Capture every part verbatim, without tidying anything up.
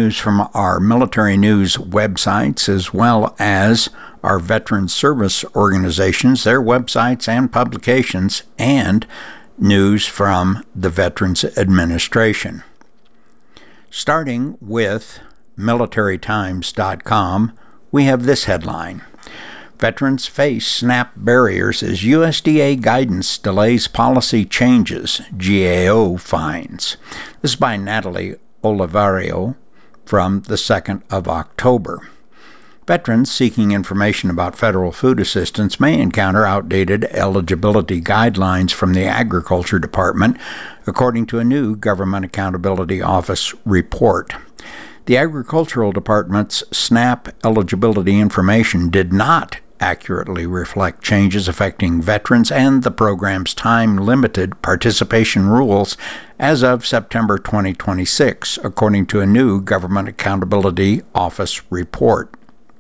news from our military news websites as well as our veteran service organizations, their websites and publications, and news from the Veterans Administration. Starting with military times dot com, we have this headline: Veterans face SNAP barriers as U S D A guidance delays policy changes, G A O finds. This is by Natalie Olivario from the second of October. Veterans seeking information about federal food assistance may encounter outdated eligibility guidelines from the Agriculture Department, according to a new Government Accountability Office report. The Agricultural Department's SNAP eligibility information did not accurately reflect changes affecting veterans and the program's time-limited participation rules as of September twenty twenty-six, according to a new Government Accountability Office report.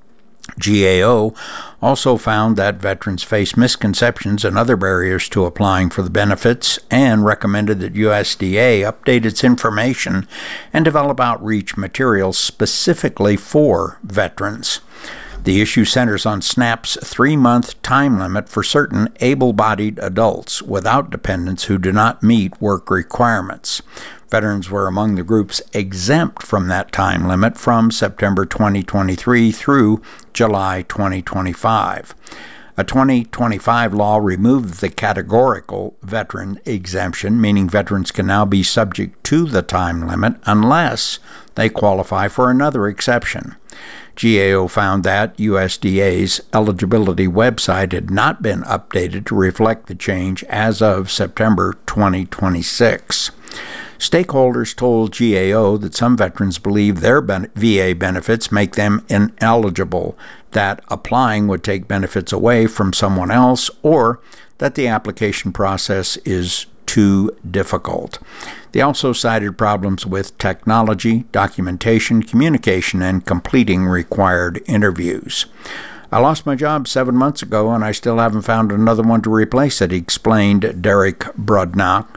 G A O also found that veterans face misconceptions and other barriers to applying for the benefits and recommended that U S D A update its information and develop outreach materials specifically for veterans. The issue centers on SNAP's three-month time limit for certain able-bodied adults without dependents who do not meet work requirements. Veterans were among the groups exempt from that time limit from September twenty twenty-three through July twenty twenty-five. A twenty twenty-five law removed the categorical veteran exemption, meaning veterans can now be subject to the time limit unless they qualify for another exception. G A O found that U S D A's eligibility website had not been updated to reflect the change as of September twenty twenty-six. Stakeholders told G A O that some veterans believe their V A benefits make them ineligible, that applying would take benefits away from someone else, or that the application process is too difficult. They also cited problems with technology, documentation, communication, and completing required interviews. I lost my job seven months ago, and I still haven't found another one to replace it, explained Derek Brodnock,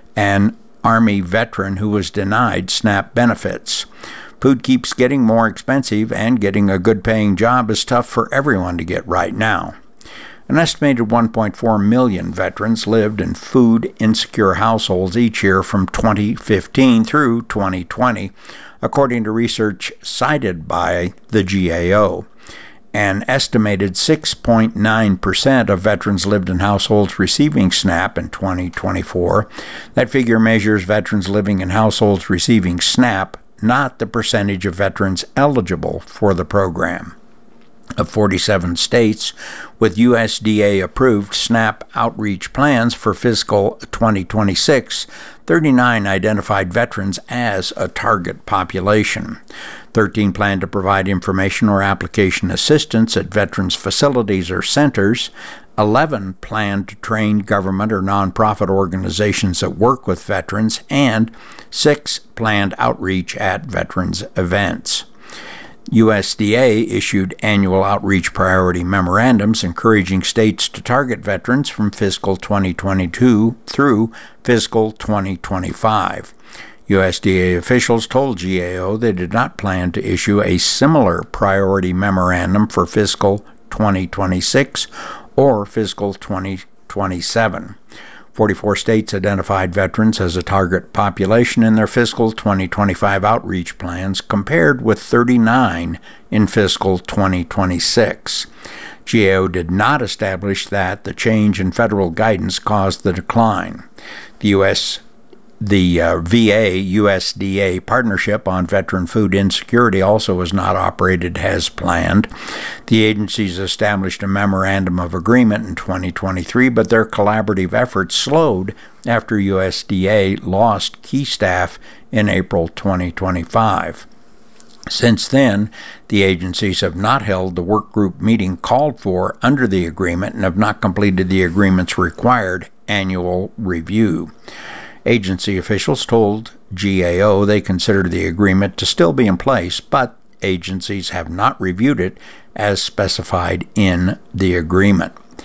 an Army veteran who was denied SNAP benefits. Food keeps getting more expensive, and getting a good-paying job is tough for everyone to get right now. An estimated one point four million veterans lived in food-insecure households each year from twenty fifteen through twenty twenty, according to research cited by the G A O. An estimated six point nine percent of veterans lived in households receiving SNAP in twenty twenty-four. That figure measures veterans living in households receiving SNAP, not the percentage of veterans eligible for the program. Of forty-seven states with U S D A-approved SNAP outreach plans for fiscal twenty twenty-six, thirty-nine identified veterans as a target population. thirteen plan to provide information or application assistance at veterans' facilities or centers. eleven plan to train government or nonprofit organizations that work with veterans, and six planned outreach at veterans' events. U S D A issued annual outreach priority memorandums encouraging states to target veterans from fiscal twenty twenty-two through fiscal twenty twenty-five. U S D A officials told G A O they did not plan to issue a similar priority memorandum for fiscal twenty twenty-six or fiscal twenty twenty-seven. forty-four states identified veterans as a target population in their fiscal twenty twenty-five outreach plans, compared with thirty-nine in fiscal twenty twenty-six. G A O did not establish that the change in federal guidance caused the decline. The U S The uh, V A U S D A partnership on veteran food insecurity also was not operated as planned. The agencies established a memorandum of agreement in twenty twenty-three, but their collaborative efforts slowed after U S D A lost key staff in April twenty twenty-five. Since then, the agencies have not held the work group meeting called for under the agreement and have not completed the agreement's required annual review. Agency officials told G A O they consider the agreement to still be in place, but agencies have not reviewed it as specified in the agreement.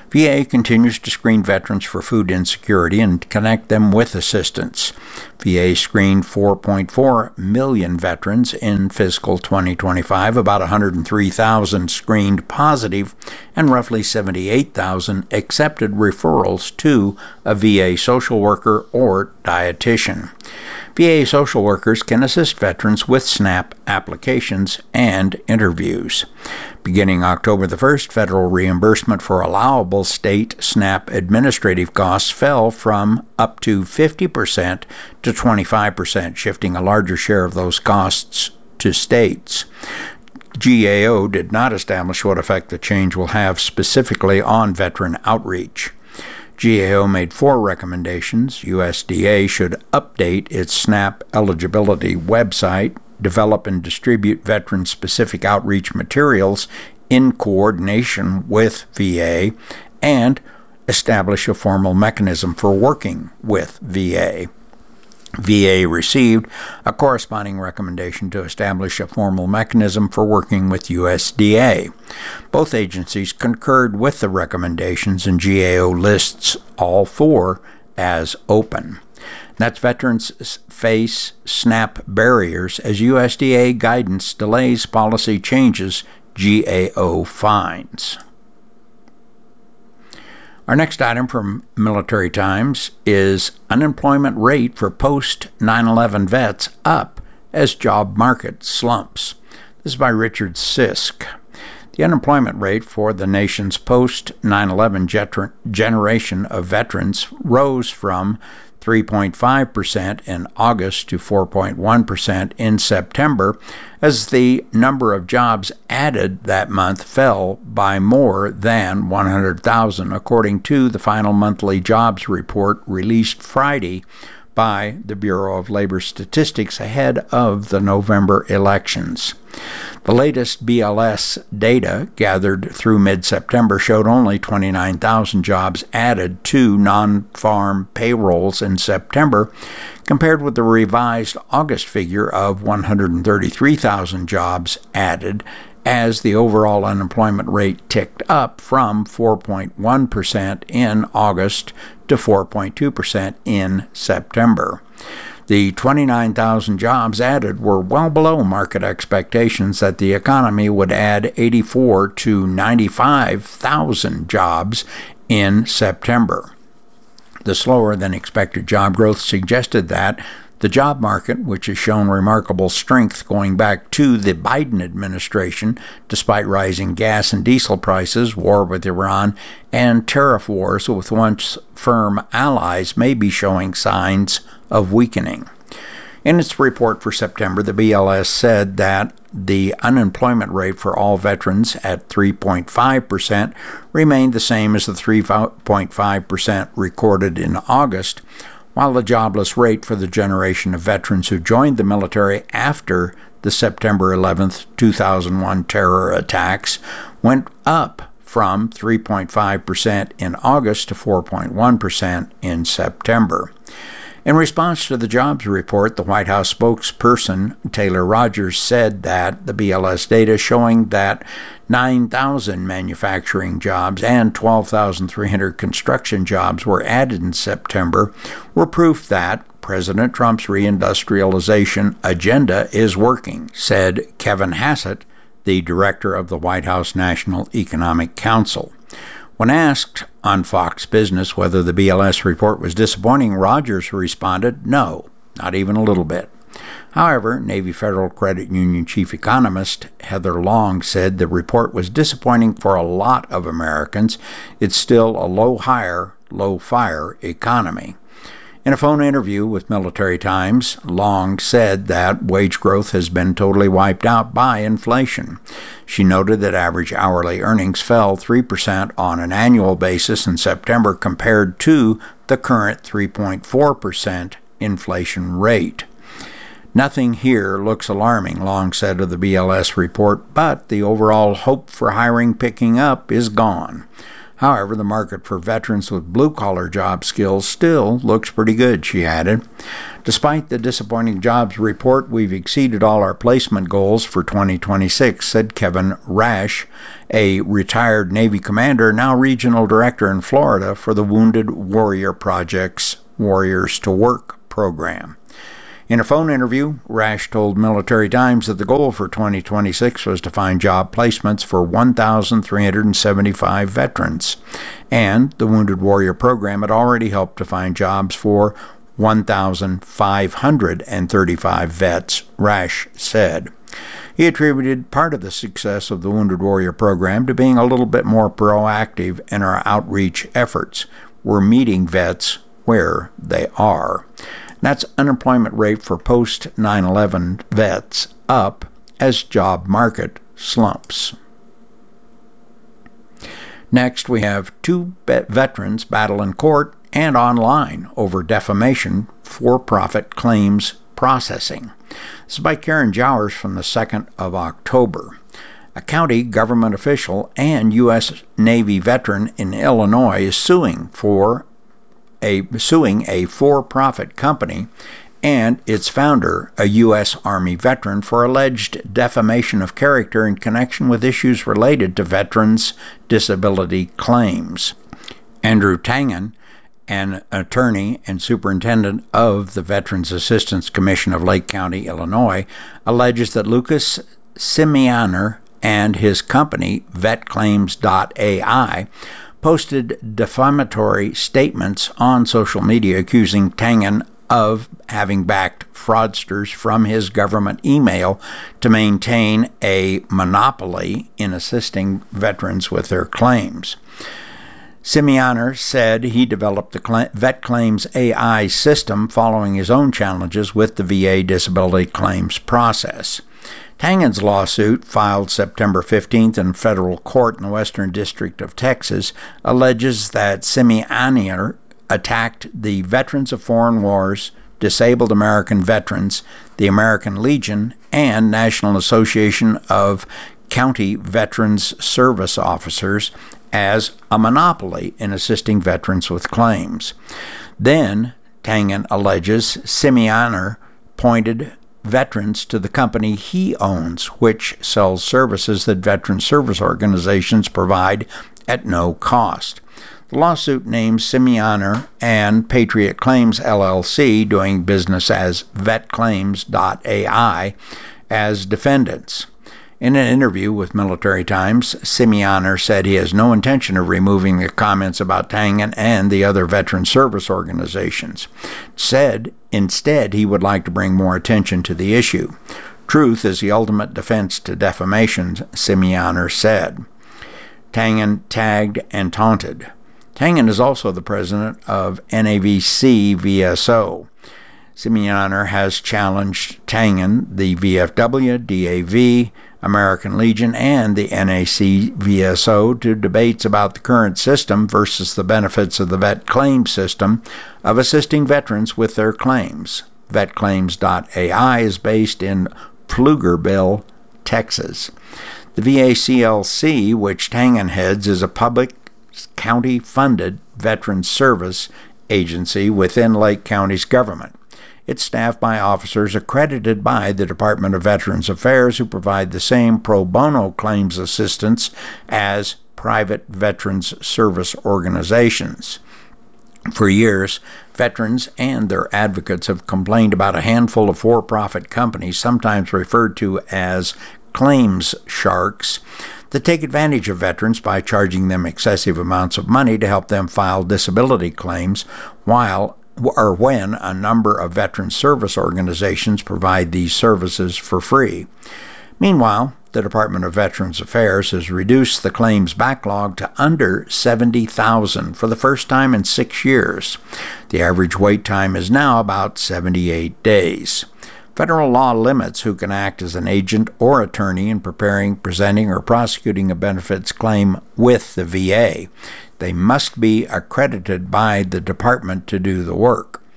V A continues to screen veterans for food insecurity and connect them with assistance. V A screened four point four million veterans in fiscal twenty twenty-five, about one hundred three thousand screened positive, and roughly seventy-eight thousand accepted referrals to a V A social worker or dietitian. V A social workers can assist veterans with SNAP applications and interviews. Beginning October the first, federal reimbursement for allowable state SNAP administrative costs fell from up to fifty percent to twenty-five percent, shifting a larger share of those costs to states. G A O did not establish what effect the change will have specifically on veteran outreach. G A O made four recommendations. U S D A should update its SNAP eligibility website, develop and distribute veteran-specific outreach materials in coordination with V A, and establish a formal mechanism for working with V A. V A received a corresponding recommendation to establish a formal mechanism for working with U S D A. Both agencies concurred with the recommendations, and G A O lists all four as open. That's veterans face SNAP barriers as U S D A guidance delays policy changes, G A O finds. Our next item from Military Times is unemployment rate for post nine eleven vets up as job market slumps. This is by Richard Sisk. The unemployment rate for the nation's post nine eleven generation of veterans rose from three point five percent in August to four point one percent in September, as the number of jobs added that month fell by more than one hundred thousand, according to the final monthly jobs report released Friday by the Bureau of Labor Statistics ahead of the November elections. The latest B L S data gathered through mid-September showed only twenty-nine thousand jobs added to non-farm payrolls in September, compared with the revised August figure of one hundred thirty-three thousand jobs added, as the overall unemployment rate ticked up from four point one percent in August to four point two percent in September. The twenty-nine thousand jobs added were well below market expectations that the economy would add eighty-four to ninety-five thousand jobs in September. The slower than expected job growth suggested that the job market, which has shown remarkable strength going back to the Biden administration, despite rising gas and diesel prices, war with Iran, and tariff wars with once firm allies, may be showing signs of weakening. In its report for September, the B L S said that the unemployment rate for all veterans at three point five percent remained the same as the three point five percent recorded in August, while the jobless rate for the generation of veterans who joined the military after the September eleventh, two thousand one terror attacks went up from three point five percent in August to four point one percent in September. In response to the jobs report, the White House spokesperson Taylor Rogers said that the B L S data showing that nine thousand manufacturing jobs and twelve thousand three hundred construction jobs were added in September were proof that President Trump's reindustrialization agenda is working, said Kevin Hassett, the director of the White House National Economic Council. When asked on Fox Business whether the B L S report was disappointing, Rogers responded, no, not even a little bit. However, Navy Federal Credit Union chief economist Heather Long said the report was disappointing for a lot of Americans. It's still a low-hire, low-fire economy. In a phone interview with Military Times, Long said that wage growth has been totally wiped out by inflation. She noted that average hourly earnings fell three percent on an annual basis in September compared to the current three point four percent inflation rate. Nothing here looks alarming, Long said of the B L S report, but the overall hope for hiring picking up is gone. However, the market for veterans with blue-collar job skills still looks pretty good, she added. Despite the disappointing jobs report, we've exceeded all our placement goals for twenty twenty-six, said Kevin Rash, a retired Navy commander, now regional director in Florida for the Wounded Warrior Project's Warriors to Work program. In a phone interview, Rash told Military Times that the goal for twenty twenty-six was to find job placements for one thousand three hundred seventy-five veterans, and the Wounded Warrior program had already helped to find jobs for one thousand five hundred thirty-five vets, Rash said. He attributed part of the success of the Wounded Warrior program to being a little bit more proactive in our outreach efforts. We're meeting vets where they are. That's unemployment rate for post nine eleven vets up as job market slumps. Next, we have two veterans battle in court and online over defamation for-profit claims processing. This is by Karen Jowers from the second of October. A county government official and U S Navy veteran in Illinois is suing for A, suing a for-profit company and its founder, a U S Army veteran, for alleged defamation of character in connection with issues related to veterans' disability claims. Andrew Tangen, an attorney and superintendent of the Veterans Assistance Commission of Lake County, Illinois, alleges that Lucas Simianer and his company, vet claims dot A I, posted defamatory statements on social media accusing Tangen of having backed fraudsters from his government email to maintain a monopoly in assisting veterans with their claims. Simianer said he developed the Vet Claims A I system following his own challenges with the V A disability claims process. Tangen's lawsuit, filed September fifteenth in federal court in the Western District of Texas, alleges that Simianer attacked the Veterans of Foreign Wars, Disabled American Veterans, the American Legion, and National Association of County Veterans Service Officers as a monopoly in assisting veterans with claims. Then, Tangen alleges Simianer pointed veterans to the company he owns, which sells services that veteran service organizations provide at no cost. The lawsuit names Simianer and Patriot Claims L L C, doing business as vet claims dot A I, as defendants. In an interview with Military Times, Simianer said he has no intention of removing the comments about Tangen and the other veteran service organizations. Said instead he would like to bring more attention to the issue. Truth is the ultimate defense to defamation, Simianer said. Tangen tagged and taunted. Tangen is also the president of N A V C V S O. Simianer has challenged Tangen, the V F W, D A V, American Legion, and the N A C V S O to debates about the current system versus the benefits of the vet claims system of assisting veterans with their claims. vet claims dot A I is based in Pflugerville, Texas. The V A C L C, which Tangen heads, is a public county-funded veteran service agency within Lake County's government. It's staffed by officers accredited by the Department of Veterans Affairs who provide the same pro bono claims assistance as private veterans service organizations. For years, veterans and their advocates have complained about a handful of for-profit companies, sometimes referred to as claims sharks, that take advantage of veterans by charging them excessive amounts of money to help them file disability claims, while or when a number of veteran service organizations provide these services for free. Meanwhile, the Department of Veterans Affairs has reduced the claims backlog to under seventy thousand for the first time in six years. The average wait time is now about seventy-eight days. Federal law limits who can act as an agent or attorney in preparing, presenting, or prosecuting a benefits claim with the V A. They must be accredited by the department to do the work.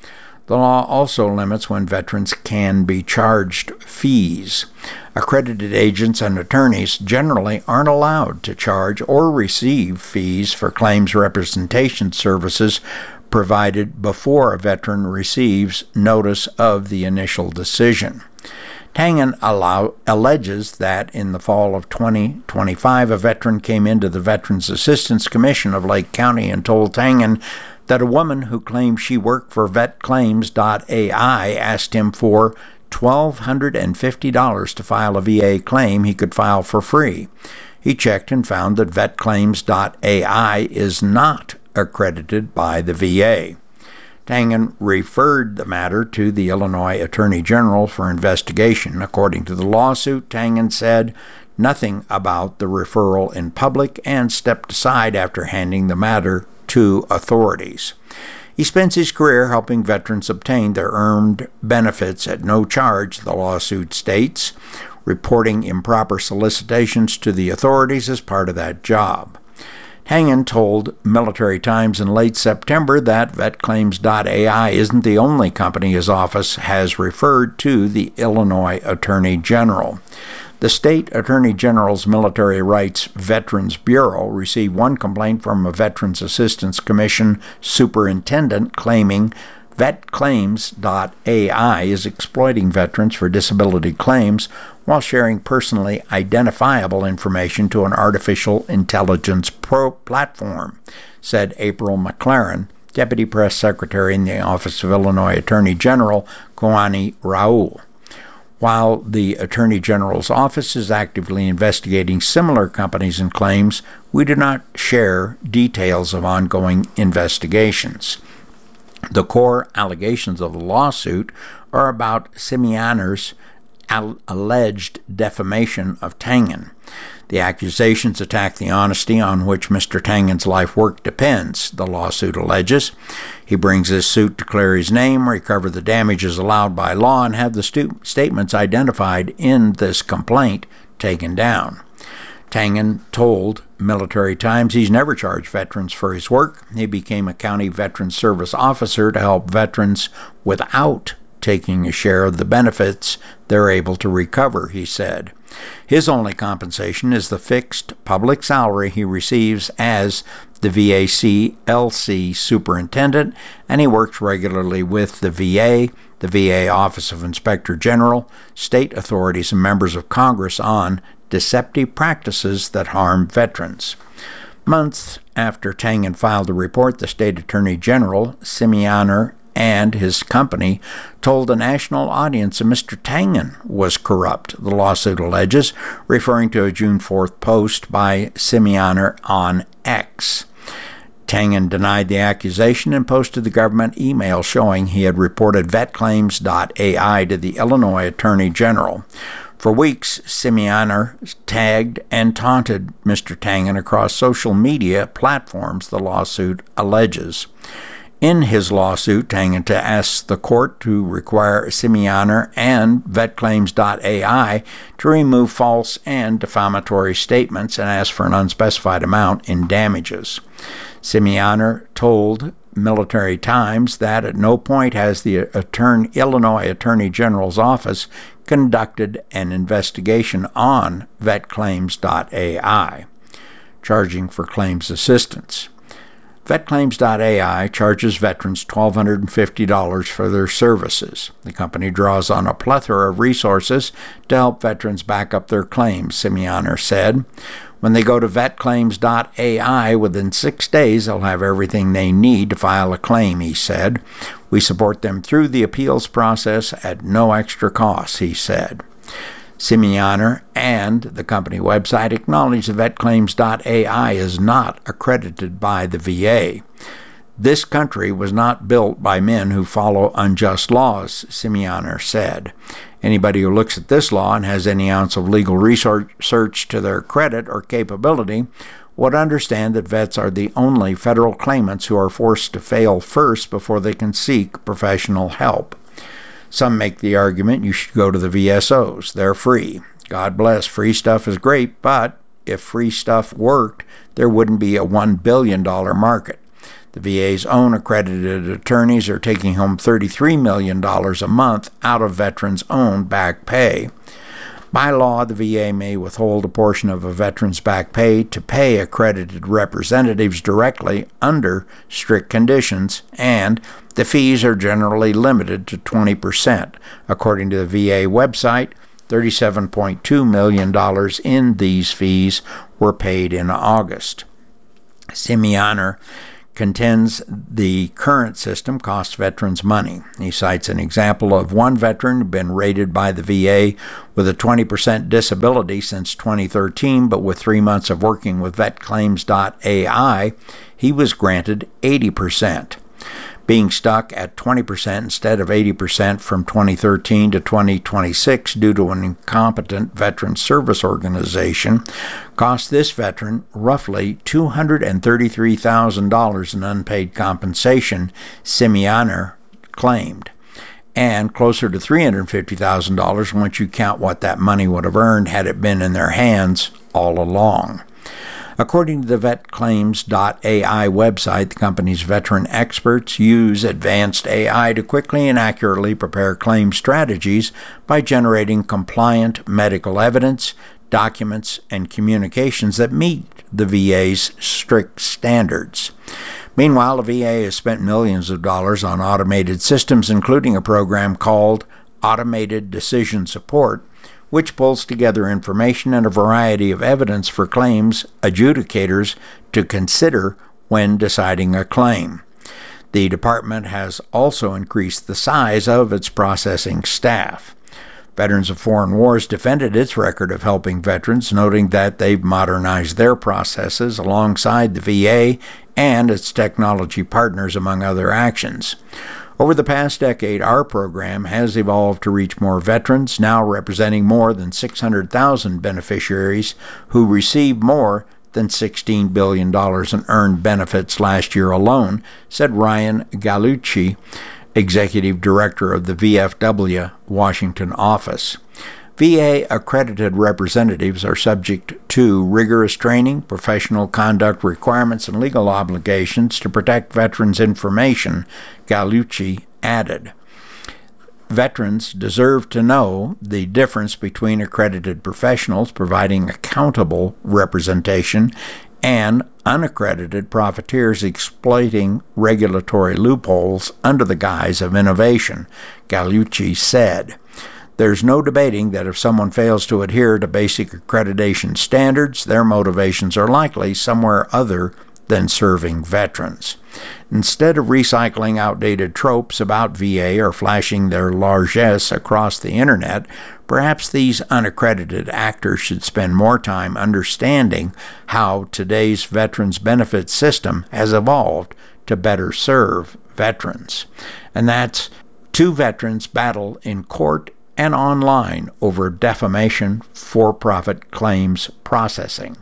The law also limits when veterans can be charged fees. Accredited agents and attorneys generally aren't allowed to charge or receive fees for claims representation services provided before a veteran receives notice of the initial decision. Tangen allow, alleges that in the fall of twenty twenty-five, a veteran came into the Veterans Assistance Commission of Lake County and told Tangen that a woman who claimed she worked for vet claims dot A I asked him for one thousand two hundred fifty dollars to file a V A claim he could file for free. He checked and found that vet claims dot A I is not accredited by the V A. Tangen referred the matter to the Illinois Attorney General for investigation. According to the lawsuit, Tangen said nothing about the referral in public and stepped aside after handing the matter to authorities. He spends his career helping veterans obtain their earned benefits at no charge, the lawsuit states. Reporting improper solicitations to the authorities is part of that job. Tangen told Military Times in late September that vet claims dot A I isn't the only company his office has referred to the Illinois Attorney General. The state Attorney General's Military Rights Veterans Bureau received one complaint from a Veterans Assistance Commission superintendent claiming vet claims dot A I is exploiting veterans for disability claims while sharing personally identifiable information to an artificial intelligence pro platform, said April McLaren, Deputy Press Secretary in the Office of Illinois Attorney General Koani Raul. While the Attorney General's office is actively investigating similar companies and claims, we do not share details of ongoing investigations. The core allegations of the lawsuit are about Semianer's alleged defamation of Tangen. The accusations attack the honesty on which Mister Tangen's life work depends, the lawsuit alleges. He brings this suit to clear his name, recover the damages allowed by law, and have the stu- statements identified in this complaint taken down. Tangen told Military Times he's never charged veterans for his work. He became a county veteran service officer to help veterans without taking a share of the benefits they're able to recover, he said. His only compensation is the fixed public salary he receives as the V A C L C superintendent, and he works regularly with the V A, the V A Office of Inspector General, state authorities, and members of Congress on deceptive practices that harm veterans. Months after Tangen filed the report, the state attorney general, Semianer, and his company told a national audience that Mister Tangen was corrupt, the lawsuit alleges, referring to a June fourth post by Semianer on X. Tangen denied the accusation and posted the government email showing he had reported vet claims dot A I to the Illinois Attorney General. For weeks, Semianer tagged and taunted Mister Tangen across social media platforms, the lawsuit alleges. In his lawsuit, Tangen asked the court to require Semianer and vet claims dot A I to remove false and defamatory statements and ask for an unspecified amount in damages. Semianer told Military Times that at no point has the attorney, Illinois Attorney General's office conducted an investigation on vet claims dot A I, charging for claims assistance. vet claims dot A I charges veterans one thousand two hundred fifty dollars for their services. The company draws on a plethora of resources to help veterans back up their claims, Semianer said. When they go to vet claims dot A I, within six days they'll have everything they need to file a claim, he said. We support them through the appeals process at no extra cost, he said. Semianer and the company website acknowledge that vet claims dot A I is not accredited by the V A. This country was not built by men who follow unjust laws, Semianer said. Anybody who looks at this law and has any ounce of legal research to their credit or capability would understand that vets are the only federal claimants who are forced to fail first before they can seek professional help. Some make the argument you should go to the V S Os. They're free. God bless, free stuff is great, but if free stuff worked, there wouldn't be a one billion dollars market. The V A's own accredited attorneys are taking home thirty-three million dollars a month out of veterans' own back pay. By law, the V A may withhold a portion of a veteran's back pay to pay accredited representatives directly under strict conditions, and the fees are generally limited to twenty percent. According to the V A website, thirty-seven point two million dollars in these fees were paid in August. Semiahner contends the current system costs veterans money. He cites an example of one veteran who had been rated by the V A with a twenty percent disability since twenty thirteen, but with three months of working with vet claims dot A I, he was granted eighty percent. Being stuck at twenty percent instead of eighty percent from twenty thirteen to twenty twenty-six due to an incompetent veteran service organization cost this veteran roughly two hundred thirty-three thousand dollars in unpaid compensation, Semiahner claimed, and closer to three hundred fifty thousand dollars once you count what that money would have earned had it been in their hands all along. According to the vet claims dot A I website, the company's veteran experts use advanced A I to quickly and accurately prepare claim strategies by generating compliant medical evidence, documents, and communications that meet the V A's strict standards. Meanwhile, the V A has spent millions of dollars on automated systems, including a program called Automated Decision Support, which pulls together information and a variety of evidence for claims adjudicators to consider when deciding a claim. The department has also increased the size of its processing staff. Veterans of Foreign Wars defended its record of helping veterans, noting that they've modernized their processes alongside the V A and its technology partners, among other actions. Over the past decade, our program has evolved to reach more veterans, now representing more than six hundred thousand beneficiaries who received more than sixteen billion dollars in earned benefits last year alone, said Ryan Gallucci, Executive Director of the V F W Washington office. V A-accredited representatives are subject to rigorous training, professional conduct requirements, and legal obligations to protect veterans' information, Gallucci added. Veterans deserve to know the difference between accredited professionals providing accountable representation and unaccredited profiteers exploiting regulatory loopholes under the guise of innovation, Gallucci said. There's no debating that if someone fails to adhere to basic accreditation standards, their motivations are likely somewhere other than serving veterans. Instead of recycling outdated tropes about V A or flashing their largesse across the internet, perhaps these unaccredited actors should spend more time understanding how today's veterans benefit system has evolved to better serve veterans. And that's two veterans battle in court and online over defamation for-profit claims processing.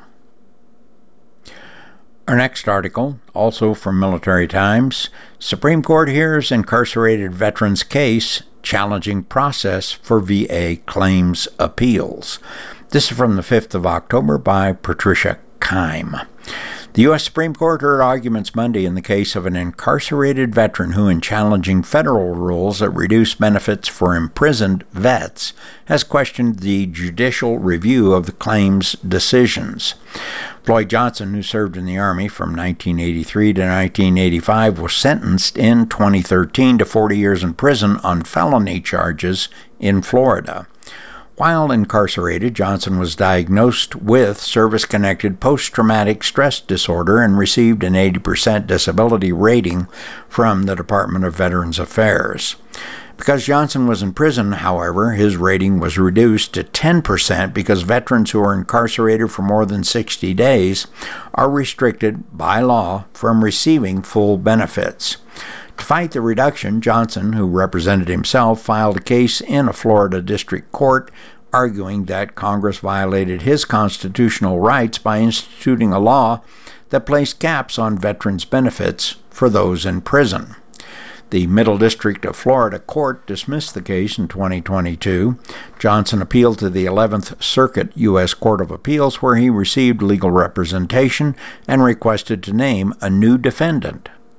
Our next article, also from Military Times, Supreme Court hears incarcerated veterans' case, challenging process for V A claims appeals. This is from the fifth of October by Patricia Keim. The U S Supreme Court heard arguments Monday in the case of an incarcerated veteran who, in challenging federal rules that reduce benefits for imprisoned vets, has questioned the judicial review of the claim's decisions. Floyd Johnson, who served in the Army from nineteen eighty-three to nineteen eighty-five, was sentenced in twenty thirteen to forty years in prison on felony charges in Florida. While incarcerated, Johnson was diagnosed with service-connected post-traumatic stress disorder and received an eighty percent disability rating from the Department of Veterans Affairs. Because Johnson was in prison, however, his rating was reduced to ten percent because veterans who are incarcerated for more than sixty days are restricted by law from receiving full benefits. To fight the reduction, Johnson, who represented himself, filed a case in a Florida district court arguing that Congress violated his constitutional rights by instituting a law that placed caps on veterans' benefits for those in prison. The Middle District of Florida Court dismissed the case in twenty twenty-two. Johnson appealed to the eleventh Circuit U S Court of Appeals, where he received legal representation and requested to name a new defendant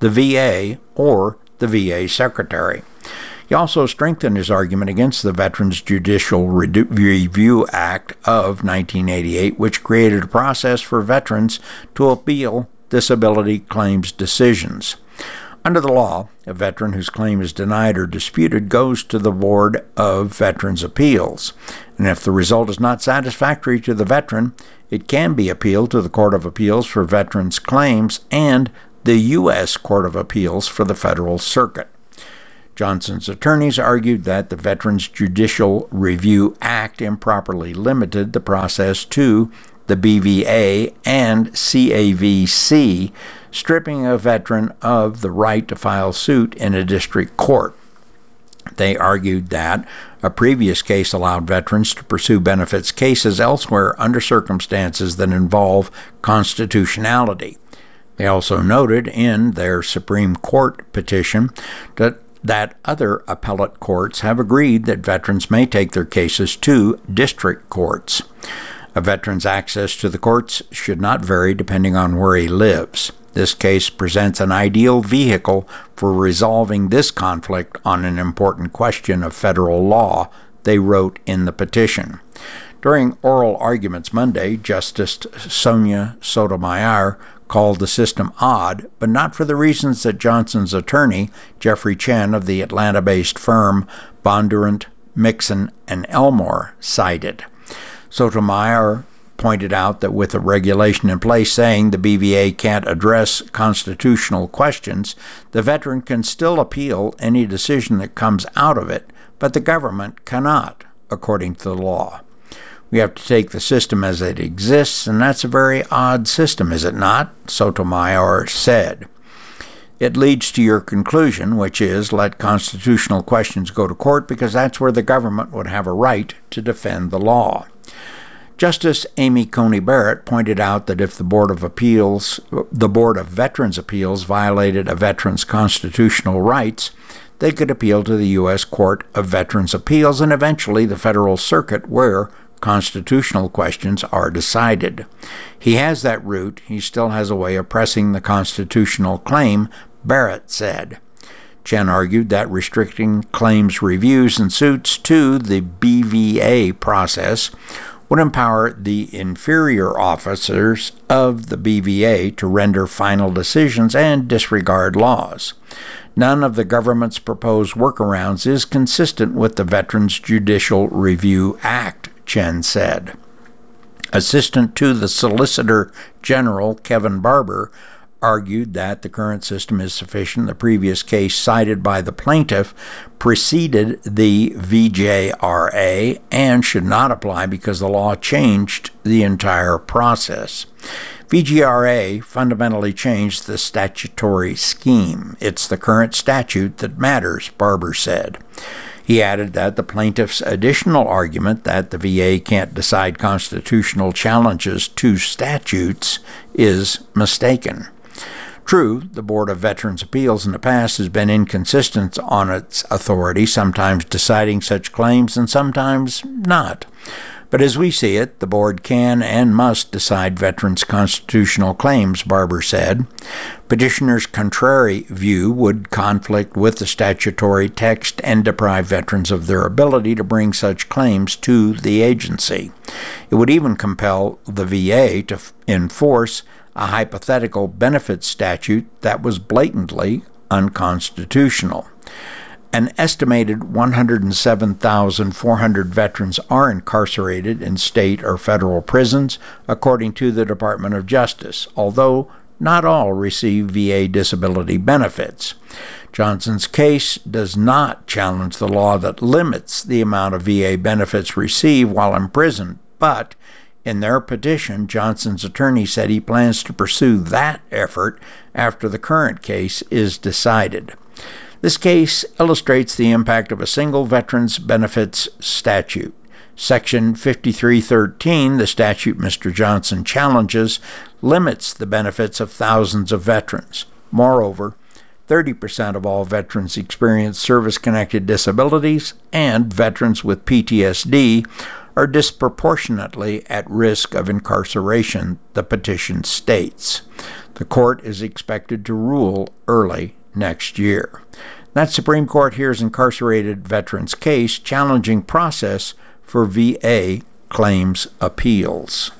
the V A, or the V A Secretary. He also strengthened his argument against the Veterans Judicial Review Act of nineteen eighty-eight, which created a process for veterans to appeal disability claims decisions. Under the law, a veteran whose claim is denied or disputed goes to the Board of Veterans' Appeals, and if the result is not satisfactory to the veteran, it can be appealed to the Court of Appeals for Veterans' Claims and the U S Court of Appeals for the Federal Circuit. Johnson's attorneys argued that the Veterans Judicial Review Act improperly limited the process to the B V A and C A V C, stripping a veteran of the right to file suit in a district court. They argued that a previous case allowed veterans to pursue benefits cases elsewhere under circumstances that involve constitutionality. They also noted in their Supreme Court petition that that other appellate courts have agreed that veterans may take their cases to district courts. A veteran's access to the courts should not vary depending on where he lives. This case presents an ideal vehicle for resolving this conflict on an important question of federal law, they wrote in the petition. During oral arguments Monday, Justice Sonia Sotomayor called the system odd, but not for the reasons that Johnson's attorney, Jeffrey Chen of the Atlanta-based firm Bondurant, Mixon, and Elmore, cited. Sotomayor pointed out that with a regulation in place saying the B V A can't address constitutional questions, the veteran can still appeal any decision that comes out of it, but the government cannot, according to the law. We have to take the system as it exists, and that's a very odd system, is it not? Sotomayor said. It leads to your conclusion, which is let constitutional questions go to court because that's where the government would have a right to defend the law. Justice Amy Coney Barrett pointed out that if the Board of Appeals, the Board of Veterans' Appeals violated a veteran's constitutional rights, they could appeal to the U S Court of Veterans' Appeals and eventually the Federal Circuit, where constitutional questions are decided. He has that route. He still has a way of pressing the constitutional claim, Barrett said. Chen argued that restricting claims reviews and suits to the B V A process would empower the inferior officers of the B V A to render final decisions and disregard laws. None of the government's proposed workarounds is consistent with the Veterans Judicial Review Act, Chen said. Assistant to the Solicitor General, Kevin Barber, argued that the current system is sufficient. The previous case cited by the plaintiff preceded the V J R A and should not apply because the law changed the entire process. V J R A fundamentally changed the statutory scheme. It's the current statute that matters, Barber said. He added that the plaintiff's additional argument that the V A can't decide constitutional challenges to statutes is mistaken. True, the Board of Veterans' Appeals in the past has been inconsistent on its authority, sometimes deciding such claims and sometimes not. But as we see it, the board can and must decide veterans' constitutional claims, Barber said. Petitioner's contrary view would conflict with the statutory text and deprive veterans of their ability to bring such claims to the agency. It would even compel the V A to f- enforce a hypothetical benefit statute that was blatantly unconstitutional. An estimated one hundred seven thousand four hundred veterans are incarcerated in state or federal prisons, according to the Department of Justice, although not all receive V A disability benefits. Johnson's case does not challenge the law that limits the amount of V A benefits received while in prison, but in their petition, Johnson's attorney said he plans to pursue that effort after the current case is decided. This case illustrates the impact of a single veterans benefits statute. Section fifty-three thirteen, the statute Mister Johnson challenges, limits the benefits of thousands of veterans. Moreover, thirty percent of all veterans experience service-connected disabilities, and veterans with P T S D are disproportionately at risk of incarceration, the petition states. The court is expected to rule early next year. That Supreme Court hears incarcerated veterans' case challenging process for V A claims appeals.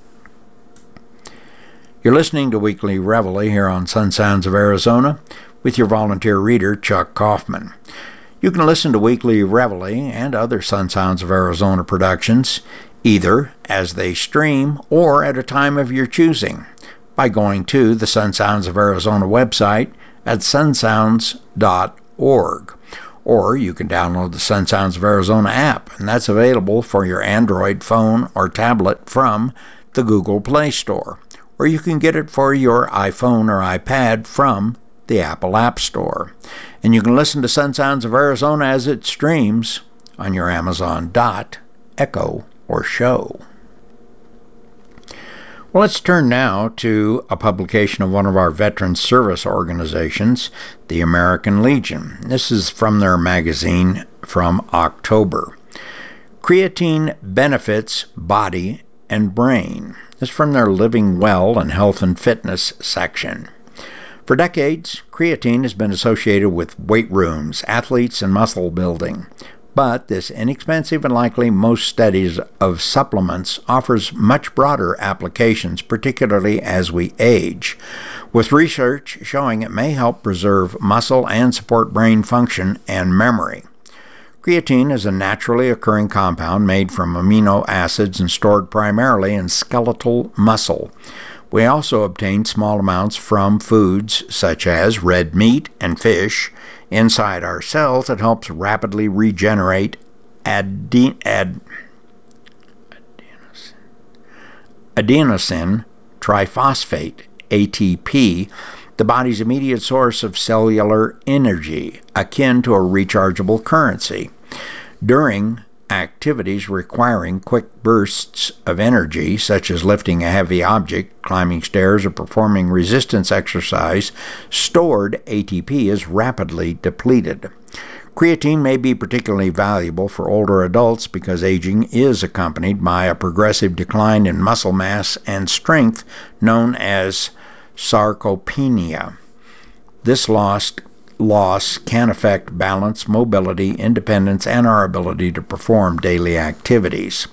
You're listening to Weekly Reveille here on Sun Sounds of Arizona with your volunteer reader, Chuck Kaufman. You can listen to Weekly Reveille and other Sun Sounds of Arizona productions either as they stream or at a time of your choosing by going to the Sun Sounds of Arizona website at sun sounds dot org. Or you can download the Sun Sounds of Arizona app, and that's available for your Android phone or tablet from the Google Play Store. Or you can get it for your iPhone or iPad from the Apple App Store. And you can listen to Sun Sounds of Arizona as it streams on your Amazon Dot, Echo, or Show. Well, let's turn now to a publication of one of our veteran service organizations, the American Legion. This is from their magazine from October. Creatine Benefits Body and Brain. This is from their Living Well and Health and Fitness section. For decades, creatine has been associated with weight rooms, athletes, and muscle building. But this inexpensive and likely most studies of supplements offers much broader applications, particularly as we age, with research showing it may help preserve muscle and support brain function and memory. Creatine is a naturally occurring compound made from amino acids and stored primarily in skeletal muscle. We also obtain small amounts from foods such as red meat and fish inside our cells that helps rapidly regenerate aden- ad- adenosine, adenosine triphosphate, A T P, the body's immediate source of cellular energy, akin to a rechargeable currency. During activities requiring quick bursts of energy, such as lifting a heavy object, climbing stairs, or performing resistance exercise, stored A T P is rapidly depleted. Creatine may be particularly valuable for older adults because aging is accompanied by a progressive decline in muscle mass and strength known as sarcopenia. This lost loss can affect balance, mobility, independence, and our ability to perform daily activities.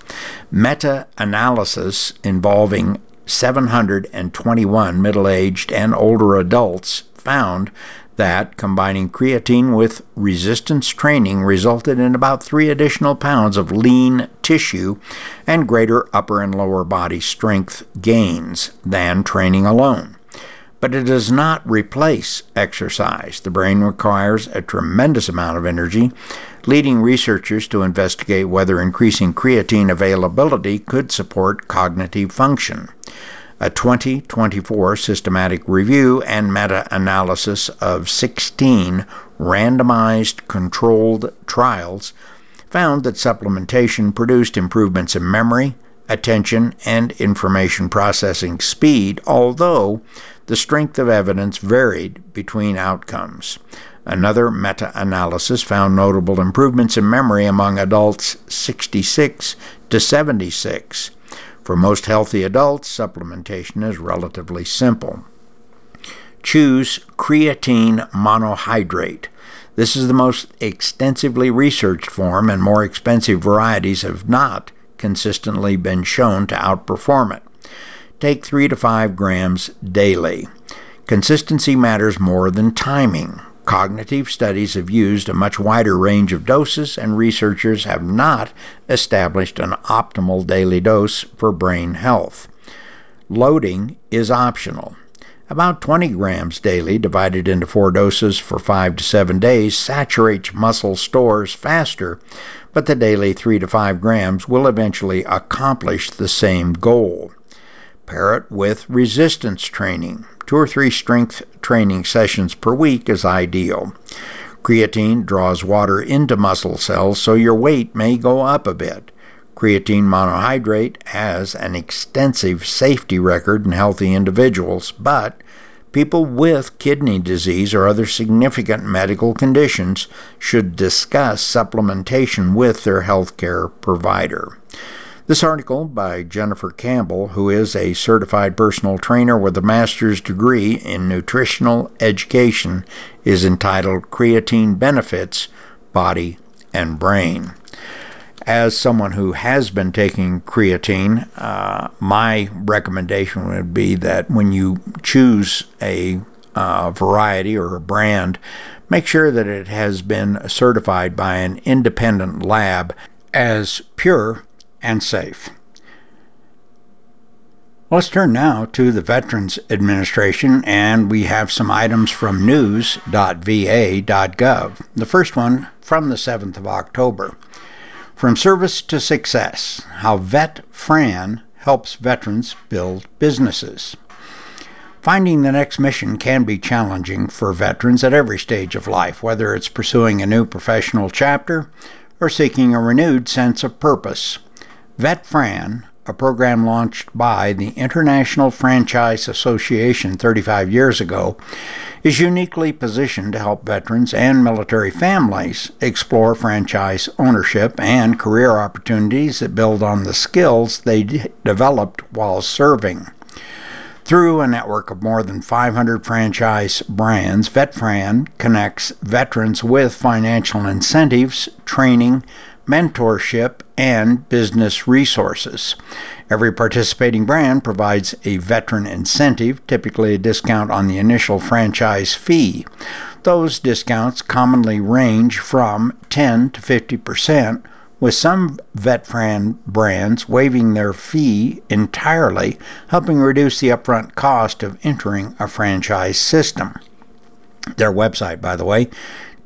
Meta-analysis involving seven hundred twenty-one middle-aged and older adults found that combining creatine with resistance training resulted in about three additional pounds of lean tissue and greater upper and lower body strength gains than training alone. But it does not replace exercise. The brain requires a tremendous amount of energy, leading researchers to investigate whether increasing creatine availability could support cognitive function. A twenty twenty-four systematic review and meta-analysis of sixteen randomized controlled trials found that supplementation produced improvements in memory, attention, and information processing speed, although the strength of evidence varied between outcomes. Another meta-analysis found notable improvements in memory among adults sixty-six to seventy-six. For most healthy adults, supplementation is relatively simple. Choose creatine monohydrate. This is the most extensively researched form, and more expensive varieties have not consistently been shown to outperform it. Take three to five grams daily. Consistency matters more than timing. Cognitive studies have used a much wider range of doses, and researchers have not established an optimal daily dose for brain health. Loading is optional. About twenty grams daily, divided into four doses for five to seven days, saturates muscle stores faster, but the daily three to five grams will eventually accomplish the same goal. Pair it with resistance training. Two or three strength training sessions per week is ideal. Creatine draws water into muscle cells, so your weight may go up a bit. Creatine monohydrate has an extensive safety record in healthy individuals, but people with kidney disease or other significant medical conditions should discuss supplementation with their healthcare provider. This article by Jennifer Campbell, who is a certified personal trainer with a master's degree in nutritional education, is entitled Creatine Benefits, Body and Brain. As someone who has been taking creatine, uh, my recommendation would be that when you choose a uh, variety or a brand, make sure that it has been certified by an independent lab as pure and safe. Let's turn now to the Veterans Administration, and we have some items from news dot v a dot gov. The first one from the seventh of October. From Service to Success, how VetFran helps veterans build businesses. Finding the next mission can be challenging for veterans at every stage of life, whether it's pursuing a new professional chapter or seeking a renewed sense of purpose. VetFran, a program launched by the International Franchise Association thirty-five years ago, is uniquely positioned to help veterans and military families explore franchise ownership and career opportunities that build on the skills they d- developed while serving. Through a network of more than five hundred franchise brands, VetFran connects veterans with financial incentives, training, mentorship, and business resources. Every participating brand provides a veteran incentive, typically a discount on the initial franchise fee. Those discounts commonly range from ten to fifty percent, with some VetFran brands waiving their fee entirely, helping reduce the upfront cost of entering a franchise system. Their website, by the way,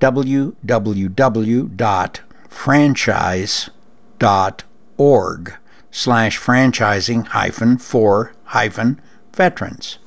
w w w dot franchise dot org slash franchising hyphen for hyphen veterans.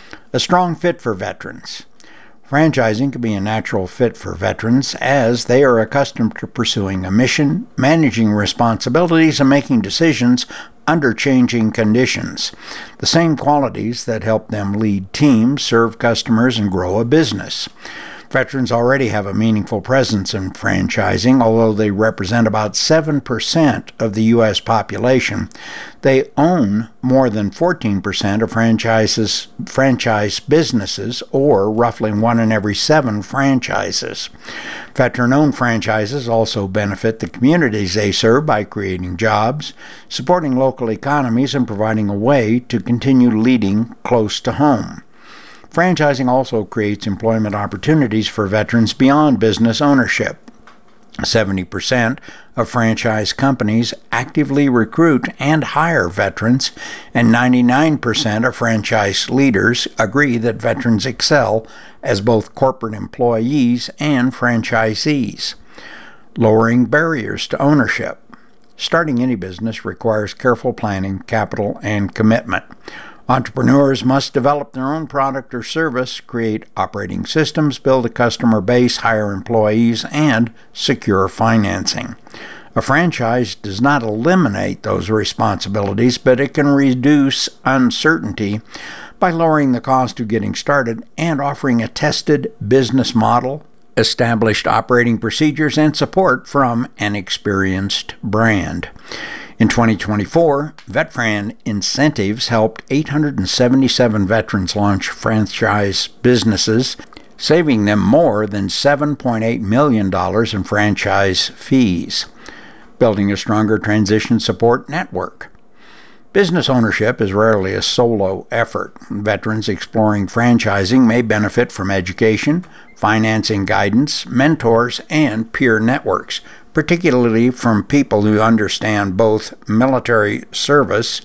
A strong fit for veterans. Franchising can be a natural fit for veterans as they are accustomed to pursuing a mission, managing responsibilities, and making decisions under changing conditions. The same qualities that help them lead teams, serve customers, and grow a business. Veterans already have a meaningful presence in franchising. Although they represent about seven percent of the U S population, they own more than fourteen percent of franchises, franchise businesses, or roughly one in every seven franchises. Veteran-owned franchises also benefit the communities they serve by creating jobs, supporting local economies, and providing a way to continue leading close to home. Franchising also creates employment opportunities for veterans beyond business ownership. seventy percent of franchise companies actively recruit and hire veterans, and ninety-nine percent of franchise leaders agree that veterans excel as both corporate employees and franchisees. Lowering barriers to ownership. Starting any business requires careful planning, capital, and commitment. Entrepreneurs must develop their own product or service, create operating systems, build a customer base, hire employees, and secure financing. A franchise does not eliminate those responsibilities, but it can reduce uncertainty by lowering the cost of getting started and offering a tested business model, established operating procedures, and support from an experienced brand. In twenty twenty-four, VetFran Incentives helped eight hundred seventy-seven veterans launch franchise businesses, saving them more than seven point eight million dollars in franchise fees. Building a stronger transition support network. Business ownership is rarely a solo effort. Veterans exploring franchising may benefit from education, financing guidance, mentors, and peer networks, particularly from people who understand both military service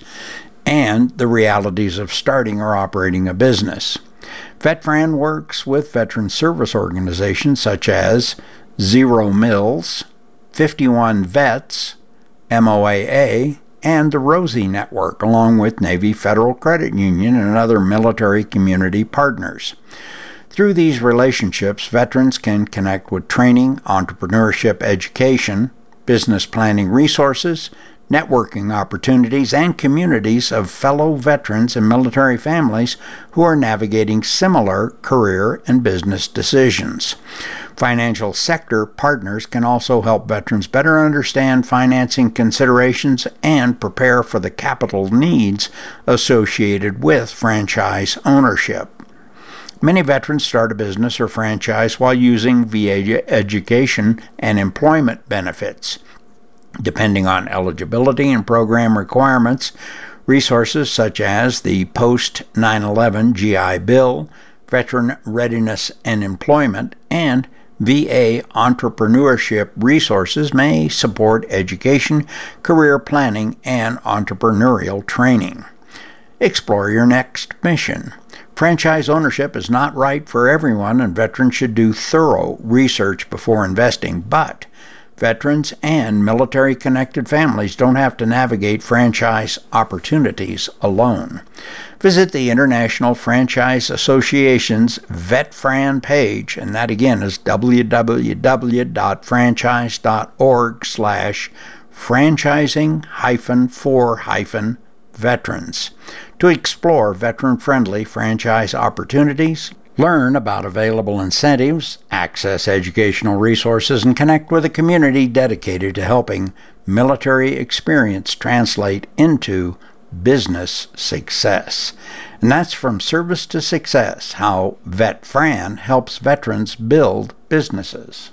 and the realities of starting or operating a business. VetFran works with veteran service organizations such as Zero Mills, fifty-one Vets, M O A A, and the Rosie Network, along with Navy Federal Credit Union and other military community partners. Through these relationships, veterans can connect with training, entrepreneurship education, business planning resources, networking opportunities, and communities of fellow veterans and military families who are navigating similar career and business decisions. Financial sector partners can also help veterans better understand financing considerations and prepare for the capital needs associated with franchise ownership. Many veterans start a business or franchise while using V A education and employment benefits. Depending on eligibility and program requirements, resources such as the post nine eleven G I Bill, Veteran Readiness and Employment, and V A entrepreneurship resources may support education, career planning, and entrepreneurial training. Explore your next mission. Franchise ownership is not right for everyone, and veterans should do thorough research before investing, but veterans and military-connected families don't have to navigate franchise opportunities alone. Visit the International Franchise Association's VetFran page, and that again is w w w dot franchise dot org slash franchising hyphen for hyphen veterans to explore veteran-friendly franchise opportunities, learn about available incentives, access educational resources, and connect with a community dedicated to helping military experience translate into business success. And that's From Service to Success, how VetFran helps veterans build businesses.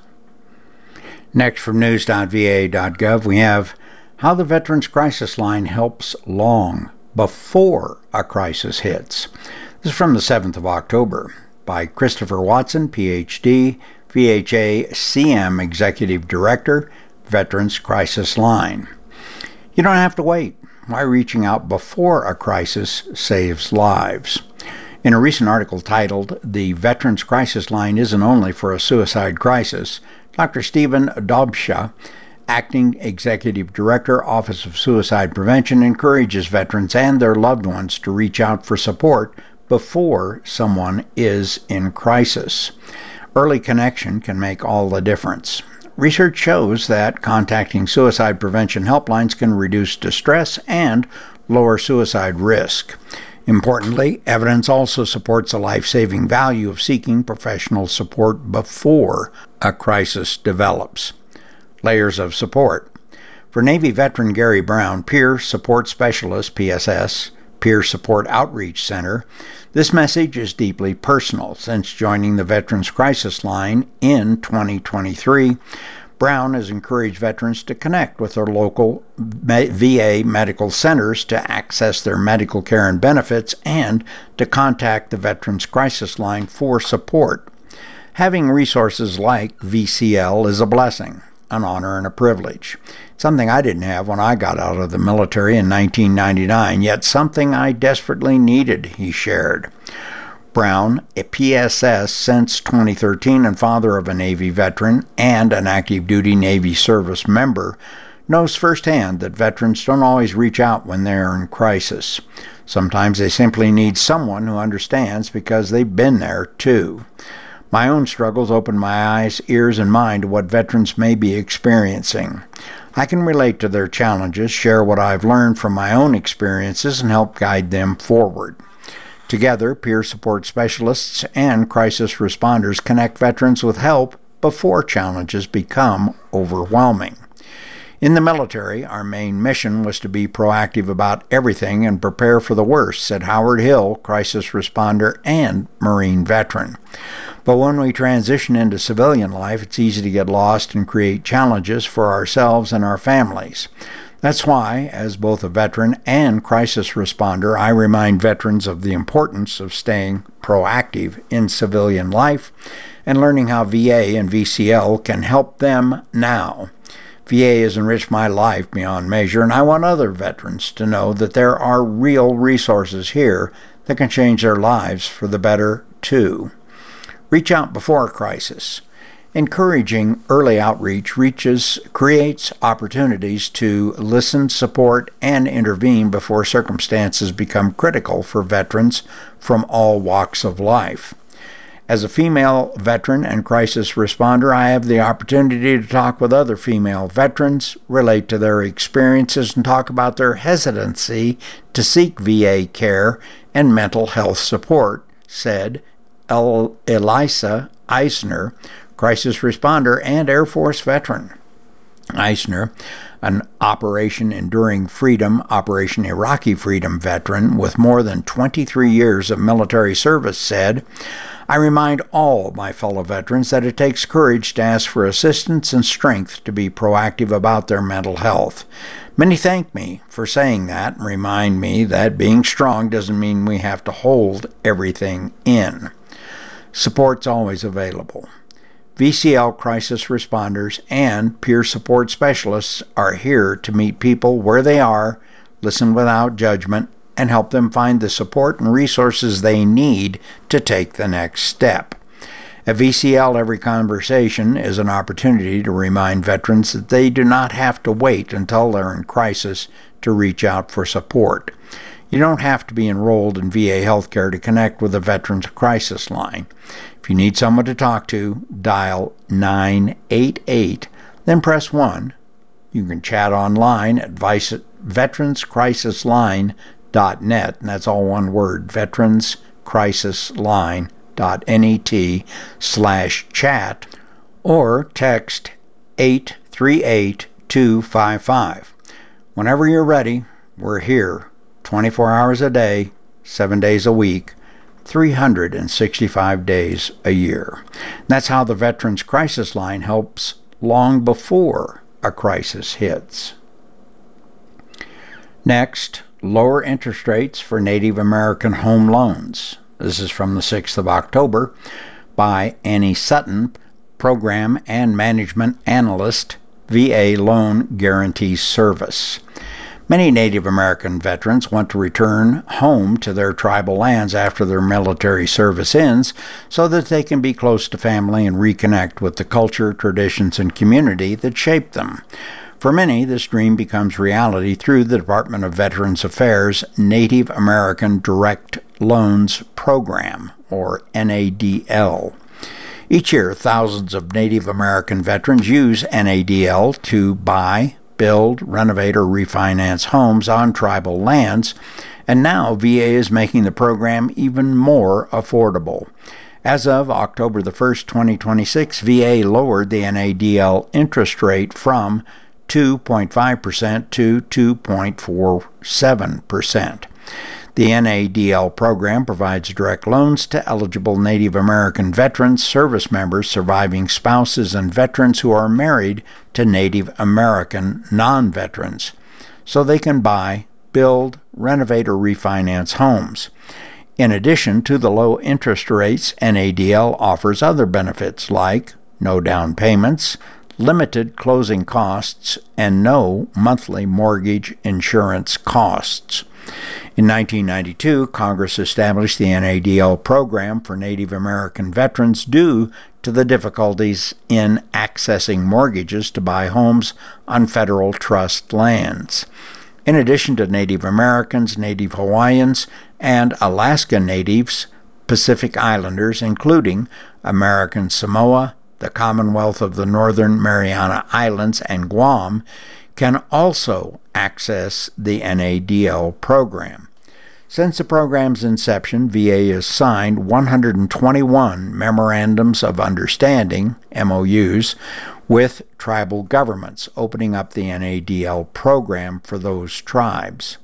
Next, from news dot v a dot gov, we have how the Veterans Crisis Line helps long before a crisis hits. This is from the seventh of October by Christopher Watson, P H D, V H A C M Executive Director, Veterans Crisis Line. You don't have to wait. Why reaching out before a crisis saves lives? In a recent article titled, "The Veterans Crisis Line Isn't Only for a Suicide Crisis," Doctor Stephen Dobsha, Acting Executive Director, Office of Suicide Prevention, encourages veterans and their loved ones to reach out for support before someone is in crisis. Early connection can make all the difference. Research shows that contacting suicide prevention helplines can reduce distress and lower suicide risk. Importantly, evidence also supports the life-saving value of seeking professional support before a crisis develops. Layers of support. For Navy veteran Gary Brown, Peer Support Specialist, P S S, Peer Support Outreach Center, this message is deeply personal. Since joining the Veterans Crisis Line in twenty twenty-three, Brown has encouraged veterans to connect with their local V A medical centers to access their medical care and benefits and to contact the Veterans Crisis Line for support. Having resources like V C L is a blessing, an honor, and a privilege. Something I didn't have when I got out of the military in nineteen ninety-nine, yet something I desperately needed, he shared. Brown, a P S S since twenty thirteen and father of a Navy veteran and an active duty Navy service member, knows firsthand that veterans don't always reach out when they are in crisis. Sometimes they simply need someone who understands because they've been there too. My own struggles opened my eyes, ears, and mind to what veterans may be experiencing. I can relate to their challenges, share what I've learned from my own experiences, and help guide them forward. Together, peer support specialists and crisis responders connect veterans with help before challenges become overwhelming. In the military, our main mission was to be proactive about everything and prepare for the worst, said Howard Hill, crisis responder and Marine veteran. But when we transition into civilian life, it's easy to get lost and create challenges for ourselves and our families. That's why, as both a veteran and crisis responder, I remind veterans of the importance of staying proactive in civilian life and learning how V A and V C L can help them now. V A has enriched my life beyond measure, and I want other veterans to know that there are real resources here that can change their lives for the better, too. Reach out before a crisis. Encouraging early outreach reaches creates opportunities to listen, support, and intervene before circumstances become critical for veterans from all walks of life. As a female veteran and crisis responder, I have the opportunity to talk with other female veterans, relate to their experiences, and talk about their hesitancy to seek V A care and mental health support, said El- Elisa Eisner, crisis responder and Air Force veteran. Eisner, an Operation Enduring Freedom, Operation Iraqi Freedom veteran with more than twenty-three years of military service, said, "I remind all my fellow veterans that it takes courage to ask for assistance and strength to be proactive about their mental health. Many thank me for saying that and remind me that being strong doesn't mean we have to hold everything in. Support's always available. V C L crisis responders and peer support specialists are here to meet people where they are, listen without judgment, and help them find the support and resources they need to take the next step. At V C L, every conversation is an opportunity to remind veterans that they do not have to wait until they're in crisis to reach out for support. You don't have to be enrolled in V A healthcare to connect with a Veterans Crisis Line. If you need someone to talk to, dial nine eight eight, then press one. You can chat online at veterans crisis line dot net, and that's all one word, veterans crisis line dot net slash chat, or text eight three eight two five five. Whenever you're ready, we're here twenty-four hours a day, seven days a week, three hundred sixty-five days a year. That's how the Veterans Crisis Line helps long before a crisis hits. Next, lower interest rates for Native American home loans. This is from the sixth of October by Annie Sutton, Program and Management Analyst, V A Loan Guarantee Service. Many Native American veterans want to return home to their tribal lands after their military service ends so that they can be close to family and reconnect with the culture, traditions, and community that shaped them. For many, this dream becomes reality through the Department of Veterans Affairs Native American Direct Loans Program, or N A D L. Each year, thousands of Native American veterans use N A D L to buy, build, renovate, or refinance homes on tribal lands, and now V A is making the program even more affordable. As of October the first, twenty twenty-six, V A lowered the N A D L interest rate from two point five percent to two point four seven percent. The N A D L program provides direct loans to eligible Native American veterans, service members, surviving spouses, and veterans who are married to Native American non-veterans, so they can buy, build, renovate, or refinance homes. In addition to the low interest rates, N A D L offers other benefits like no down payments, limited closing costs, and no monthly mortgage insurance costs. In nineteen ninety-two, Congress established the N A D L program for Native American veterans due to the difficulties in accessing mortgages to buy homes on federal trust lands. In addition to Native Americans, Native Hawaiians, and Alaska Natives, Pacific Islanders, including American Samoa, the Commonwealth of the Northern Mariana Islands, and Guam, can also access the N A D L program. Since the program's inception, V A has signed one hundred twenty-one Memorandums of Understanding, M O Us, with tribal governments, opening up the N A D L program for those tribes.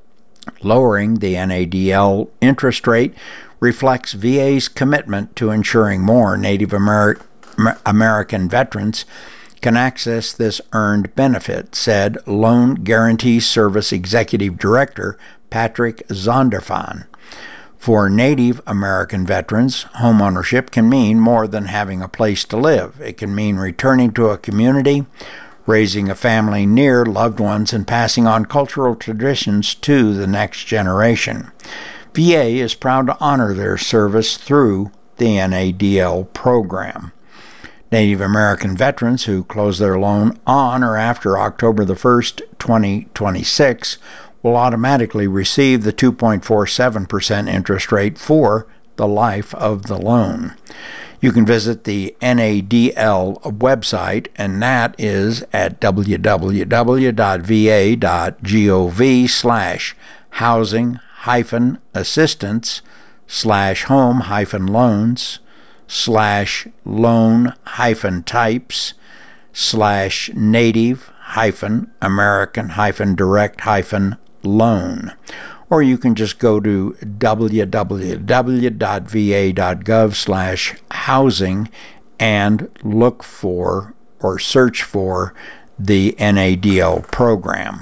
Lowering the N A D L interest rate reflects V A's commitment to ensuring more Native Amer- American veterans can access this earned benefit, said Loan Guarantee Service Executive Director Patrick Zondervan. For Native American veterans, homeownership can mean more than having a place to live. It can mean returning to a community, raising a family near loved ones, and passing on cultural traditions to the next generation. V A is proud to honor their service through the N A D L program. Native American veterans who close their loan on or after October the first, twenty twenty-six will automatically receive the two point four seven percent interest rate for the life of the loan. You can visit the N A D L website, and that is at w w w dot v a dot gov slash housing hyphen assistance slash home hyphen loans slash loan hyphen types slash native hyphen American hyphen direct hyphen loan. Or you can just go to w w w dot v a dot gov slash housing and look for or search for the N A D L program.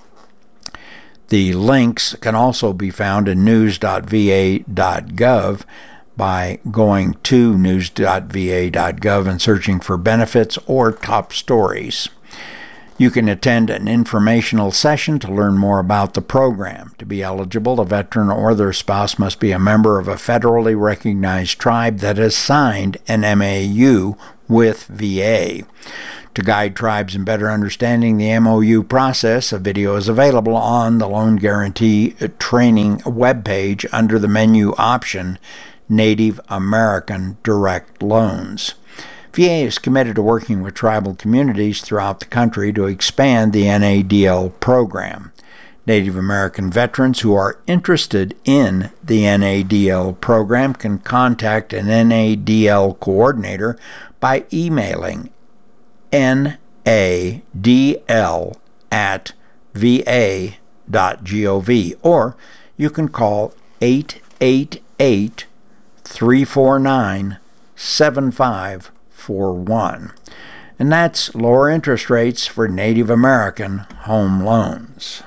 The links can also be found in news dot v a dot gov by going to news dot v a dot gov and searching for benefits or top stories. You can attend an informational session to learn more about the program. To be eligible, a veteran or their spouse must be a member of a federally recognized tribe that has signed an M A U with V A. To guide tribes in better understanding the M O U process, a video is available on the Loan Guarantee Training webpage under the menu option Native American Direct Loans. V A is committed to working with tribal communities throughout the country to expand the N A D L program. Native American veterans who are interested in the N A D L program can contact an N A D L coordinator by emailing N A D L at v a dot gov, or you can call eight eight eight, three four nine, seven five four one. And that's lower interest rates for Native American home loans.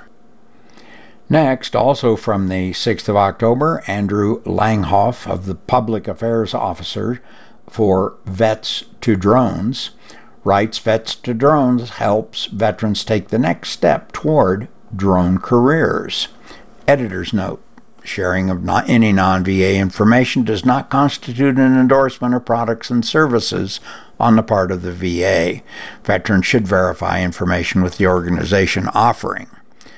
Next, also from the sixth of October, Andrew Langhoff of the Public Affairs Officer for Vets to Drones writes, Vets to Drones helps veterans take the next step toward drone careers. Editor's note: sharing of not any non-V A information does not constitute an endorsement of products and services on the part of the V A. Veterans should verify information with the organization offering.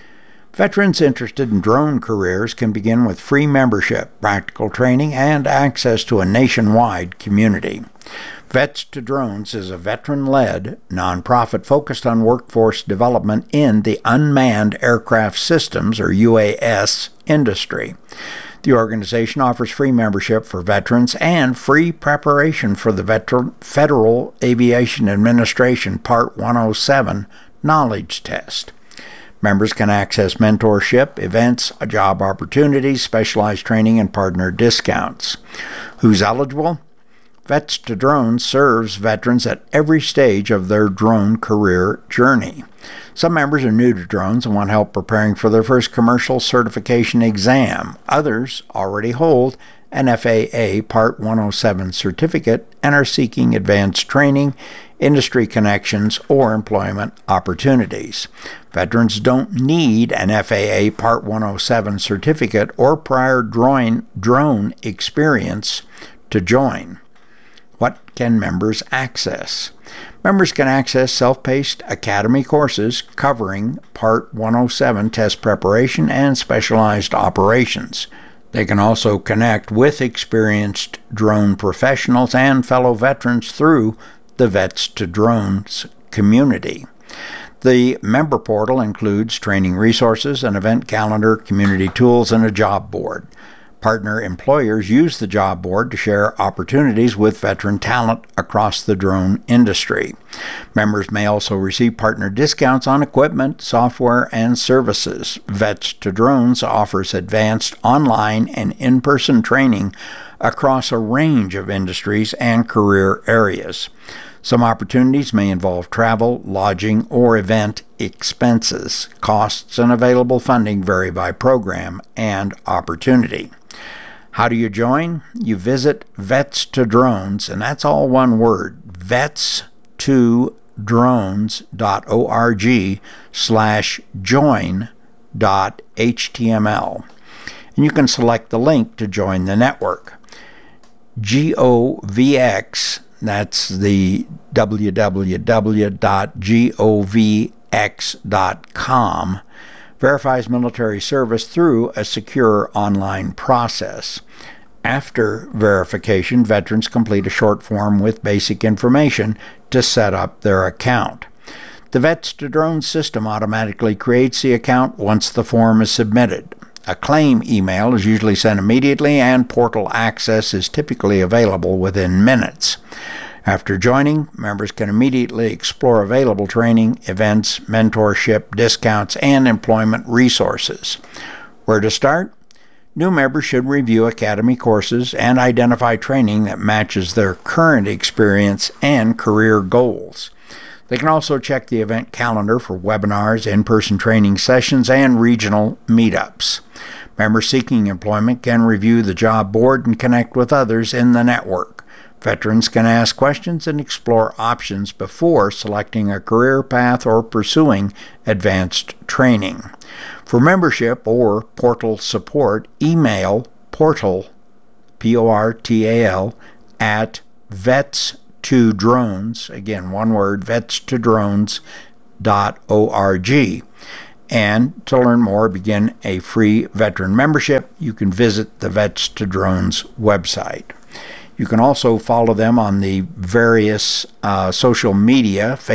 Veterans interested in drone careers can begin with free membership, practical training, and access to a nationwide community. Vets to Drones is a veteran-led nonprofit focused on workforce development in the unmanned aircraft systems, or U A S, industry. The organization offers free membership for veterans and free preparation for the Veter- Federal Aviation Administration Part one oh seven Knowledge Test. Members can access mentorship, events, job opportunities, specialized training, and partner discounts. Who's eligible? Vets to Drones serves veterans at every stage of their drone career journey. Some members are new to drones and want help preparing for their first commercial certification exam. Others already hold an F A A Part one oh seven certificate and are seeking advanced training, industry connections, or employment opportunities. Veterans don't need an F A A Part one oh seven certificate or prior drone, drone experience to join. What can members access? Members can access self-paced academy courses covering Part one oh seven test preparation and specialized operations. They can also connect with experienced drone professionals and fellow veterans through the Vets to Drones community. The member portal includes training resources, an event calendar, community tools, and a job board. Partner employers use the job board to share opportunities with veteran talent across the drone industry. Members may also receive partner discounts on equipment, software, and services. Vets to Drones offers advanced online and in-person training across a range of industries and career areas. Some opportunities may involve travel, lodging, or event expenses. Costs and available funding vary by program and opportunity. How do you join? You visit Vets to Drones, and that's all one word, vets to drones dot org slash join dot html. And you can select the link to join the network. G O V X, that's the w w w dot govx dot com, verifies military service through a secure online process. After verification, veterans complete a short form with basic information to set up their account. The Vets to Drones system automatically creates the account once the form is submitted. A claim email is usually sent immediately, and portal access is typically available within minutes. After joining, members can immediately explore available training, events, mentorship, discounts, and employment resources. Where to start? New members should review Academy courses and identify training that matches their current experience and career goals. They can also check the event calendar for webinars, in-person training sessions, and regional meetups. Members seeking employment can review the job board and connect with others in the network. Veterans can ask questions and explore options before selecting a career path or pursuing advanced training. For membership or portal support, email portal, P O R T A L, at vets to drones, again one word, vets to drones dot org. And to learn more, begin a free veteran membership, you can visit the Vets to Drones website. You can also follow them on the various uh, social media,